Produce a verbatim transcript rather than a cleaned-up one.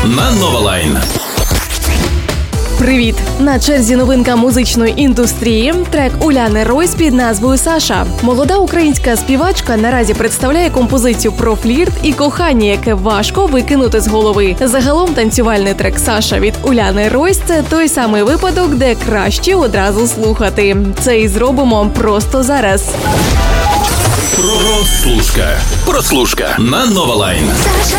на Новалайн. Привіт! На черзі новинка музичної індустрії – трек Уляни Ройс під назвою «Саша». Молода українська співачка наразі представляє композицію про флірт і кохання, яке важко викинути з голови. Загалом танцювальний трек «Саша» від Уляни Ройс – це той самий випадок, де краще одразу слухати. Це і зробимо просто зараз. Прослушка. Прослушка на Новалайн.